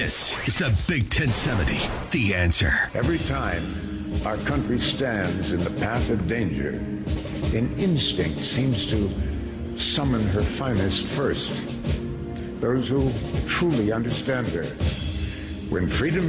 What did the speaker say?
This is the Big 1070, The Answer. Every time our country stands in the path of danger, an instinct seems to summon her finest first. Those who truly understand her. When freedom